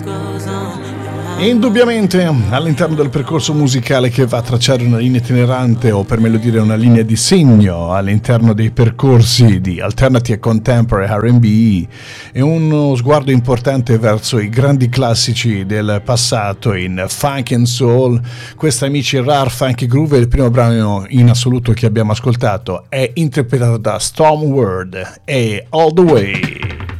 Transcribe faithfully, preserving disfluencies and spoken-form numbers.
Indubbiamente all'interno del percorso musicale che va a tracciare una linea itinerante, o per meglio dire una linea di segno all'interno dei percorsi di Alternative Contemporary R and B, è uno sguardo importante verso i grandi classici del passato in funk and soul. Questa, amici, Rare Funky Groove, il primo brano in assoluto che abbiamo ascoltato, è interpretato da Stormward e All The Way.